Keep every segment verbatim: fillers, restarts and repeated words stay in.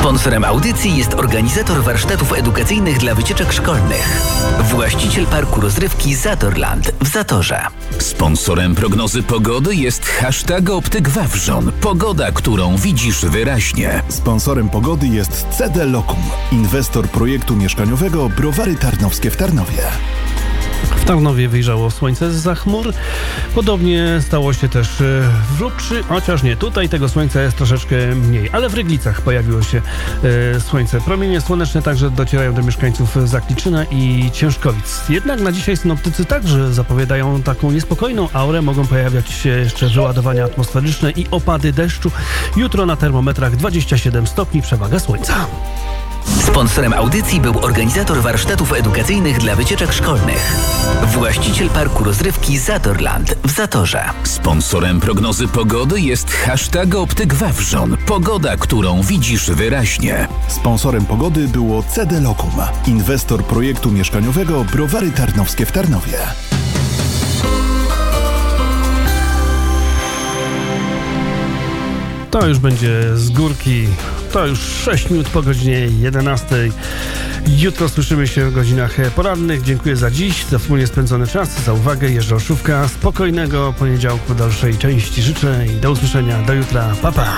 Sponsorem audycji jest organizator warsztatów edukacyjnych dla wycieczek szkolnych. Właściciel parku rozrywki Zatorland w Zatorze. Sponsorem prognozy pogody jest hashtag Optyk Wawrzon. Pogoda, którą widzisz wyraźnie. Sponsorem pogody jest C D Lokum, inwestor projektu mieszkaniowego Browary Tarnowskie w Tarnowie. W Tarnowie wyjrzało słońce zza chmur. Podobnie stało się też w Żubrzy, chociaż nie, tutaj tego słońca jest troszeczkę mniej, ale w Ryglicach pojawiło się e, słońce. Promienie słoneczne także docierają do mieszkańców Zakliczyna i Ciężkowic. Jednak na dzisiaj synoptycy także zapowiadają taką niespokojną aurę. Mogą pojawiać się jeszcze wyładowania atmosferyczne i opady deszczu. Jutro na termometrach dwadzieścia siedem stopni, przewaga słońca. Sponsorem audycji był organizator warsztatów edukacyjnych dla wycieczek szkolnych. Właściciel parku rozrywki Zatorland w Zatorze. Sponsorem prognozy pogody jest hashtag Optyk Wawrzon. Pogoda, którą widzisz wyraźnie. Sponsorem pogody było C D Lokum, inwestor projektu mieszkaniowego Browary Tarnowskie w Tarnowie. To już będzie z górki. To już sześć minut po godzinie jedenastej. Jutro słyszymy się w godzinach porannych. Dziękuję za dziś, za wspólnie spędzony czas, za uwagę. Jeżdża Olszówka. Spokojnego poniedziałku dalszej części życzę i do usłyszenia. Do jutra. Pa, pa.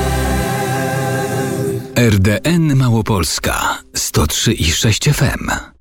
R D N Małopolska sto trzy i sześć F M.